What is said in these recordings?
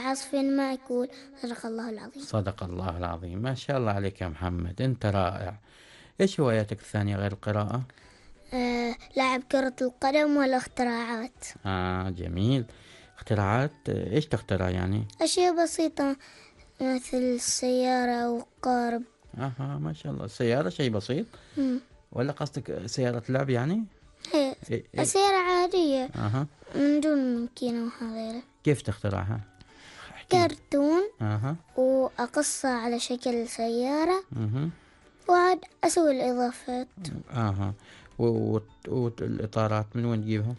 عصف مأكول. صدق الله العظيم. صدق الله العظيم. ما شاء الله عليك يا محمد، أنت رائع. إيش هواياتك الثانية غير القراءة؟ لعب كرة القدم والاختراعات. جميل. اختراعات، إيش تخترع يعني؟ أشياء بسيطة مثل السيارة وقارب. ما شاء الله. السيارة شيء بسيط ولا قصدك سيارة لعب يعني؟ هي سيارة عادية من دون ماكينة وغيره. كيف تخترعها؟ كرتون وأقصها على شكل سيارة وعاد أسوي الإضافات. والإطارات من وين تجيبها؟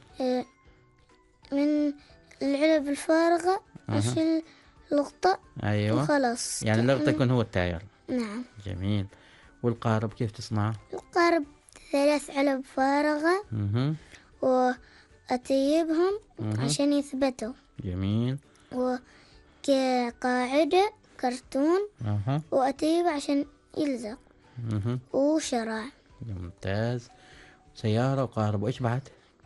من العلب الفارغة أشيل لقطة. أيوة وخلاص يعني اللقطة يكون هو التاير. نعم. جميل. والقارب كيف تصنعه؟ القارب 3 علب فارغة وأتيبهم عشان يثبتوا. جميل. وكقاعدة كرتون وأتيب عشان يلزق. وشراع. ممتاز. سيارة وقارب، وإيش بعد؟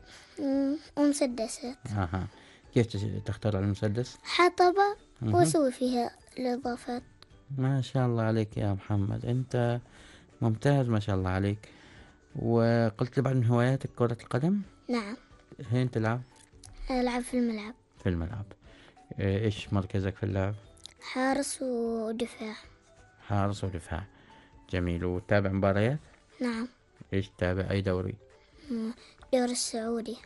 ومسدسات. كيف تختار المسدس؟ حطبة وأسوي فيها الإضافات. ما شاء الله عليك يا محمد، أنت ممتاز ما شاء الله عليك. وقلت لي بعد من هواياتك كرة القدم؟ نعم. هين تلعب؟ ألعب في الملعب. في الملعب. إيش مركزك في اللعب؟ حارس ودفاع. حارس ودفاع. جميل. وتابع مباريات؟ نعم. إيش تابع؟ أي دوري؟ الدوري السعودي.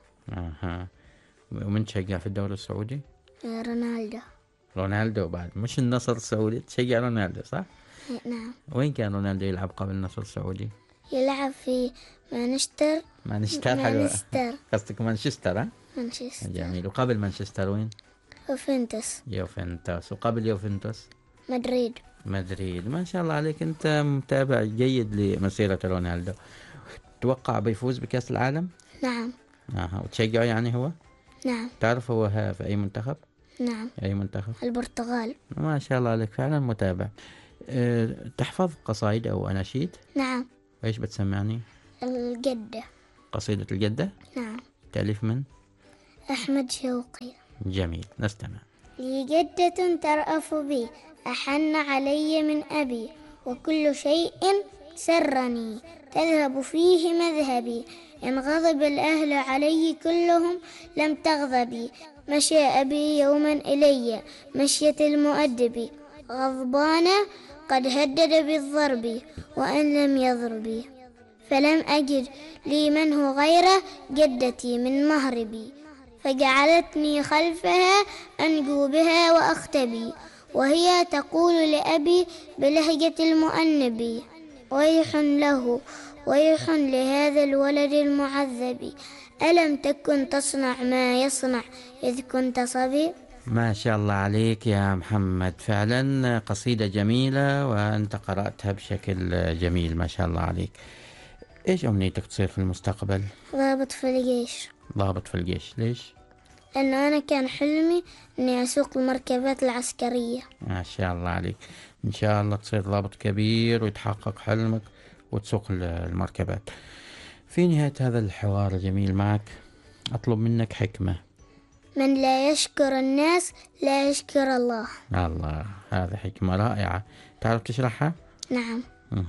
ومن تشجع في الدوري السعودي؟ رونالدو. رونالدو بعد، مش النصر السعودي، تشجع رونالدو صح؟ نعم. وين كان رونالدو يلعب قبل النصر السعودي؟ يلعب في مانشستر. مانشستر. قصدك مانشستر؟ مانشستر. جميل. وقبل مانشستر وين؟ يوفنتوس. وقبل يوفنتوس؟ مدريد. ما شاء الله عليك، انت متابع جيد لمسيرة رونالدو. توقع بيفوز بكأس العالم؟ نعم. وتشجعه يعني هو؟ نعم. تعرف هو في أي منتخب؟ نعم. أي منتخب؟ البرتغال. ما شاء الله عليك، فعلا متابع. تحفظ قصائد أو أناشيد؟ نعم. وإيش بتسمعني؟ الجدة. قصيدة الجدة؟ نعم. تأليف من؟ أحمد شوقي. جميل، نستمع. لي جدة ترأف بي، أحن علي من أبي، وكل شيء سرني تذهب فيه مذهبي، إن غضب الأهل علي كلهم لم تغضبي، مشى أبي يوما إلي مشية المؤدب، غضبان قد هدد بالضرب وأن لم يضربي، فلم أجد لي منه غير جدتي من مهربي، فجعلتني خلفها أنجو بها وأختبي، وهي تقول لأبي بلهجة المؤنب، ويح له ويح لهذا الولد المعذب، ألم تكن تصنع ما يصنع إذ كنت صبي؟ ما شاء الله عليك يا محمد، فعلا قصيدة جميلة وأنت قرأتها بشكل جميل ما شاء الله عليك. إيش أمنيتك تصير في المستقبل؟ ضابط في الجيش. ضابط في الجيش، ليش؟ لأنه أنا كان حلمي أني أسوق المركبات العسكرية. ما شاء الله عليك، إن شاء الله تصير ضابط كبير ويتحقق حلمك وتسوق المركبات. في نهاية هذا الحوار الجميل معك أطلب منك حكمة. من لا يشكر الناس لا يشكر الله. الله، هذه حكمة رائعة، تعرف تشرحها؟ نعم.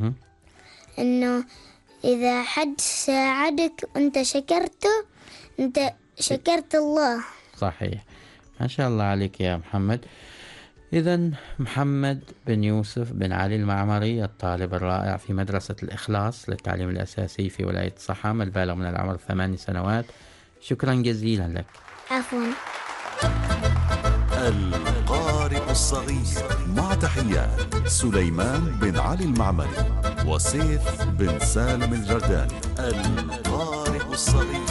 إنه إذا حد ساعدك وأنت شكرته أنت شكرت الله. صحيح، ما شاء الله عليك يا محمد. إذن محمد بن يوسف بن علي المعمري، الطالب الرائع في مدرسة الإخلاص للتعليم الأساسي في ولاية صحام، البالغ من العمر 8 سنوات، شكرا جزيلا لك. عفوا. القارئ الصغير، مع تحيات سليمان بن علي المعمري وسيف بن سالم الجرداني. القارئ الصغير.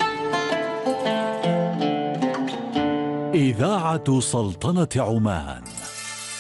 إذاعة سلطنة عمان.